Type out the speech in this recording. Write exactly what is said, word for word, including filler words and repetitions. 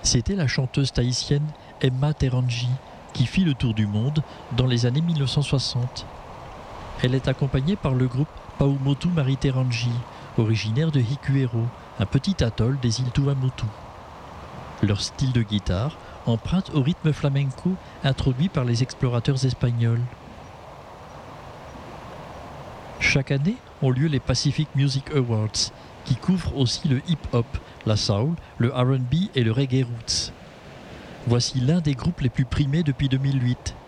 C'était la chanteuse tahitienne Emma Terangi qui fit le tour du monde dans les années mille neuf cent soixante. Elle est accompagnée par le groupe Paumotu Mariterangi, originaire de Hikuero, un petit atoll des îles Tuamotu. Leur style de guitare emprunte au rythme flamenco introduit par les explorateurs espagnols. Chaque année ont lieu les Pacific Music Awards, qui couvrent aussi le hip-hop, la soul, le R and B et le reggae roots. Voici l'un des groupes les plus primés depuis deux mille huit.